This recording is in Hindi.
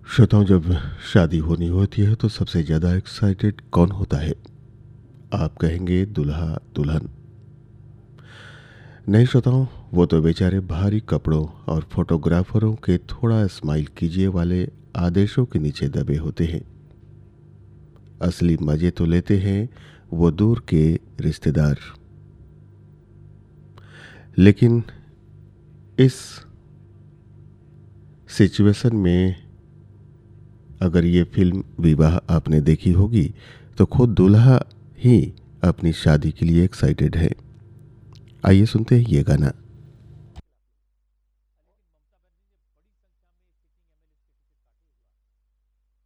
श्रोताओं, जब शादी होनी होती है तो सबसे ज़्यादा एक्साइटेड कौन होता है? आप कहेंगे दूल्हा दुल्हन। नहीं श्रोताओं, वो तो बेचारे भारी कपड़ों और फोटोग्राफरों के थोड़ा स्माइल कीजिए वाले आदेशों के नीचे दबे होते हैं। असली मज़े तो लेते हैं वो दूर के रिश्तेदार। लेकिन इस सिचुएशन में अगर ये फिल्म विवाह आपने देखी होगी तो खुद दूल्हा ही अपनी शादी के लिए एक्साइटेड है। आइए सुनते हैं ये गाना।